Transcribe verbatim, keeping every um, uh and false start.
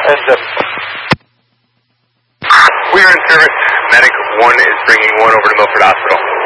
Heads up. We are in service. Medic one is bringing one over to Milford Hospital.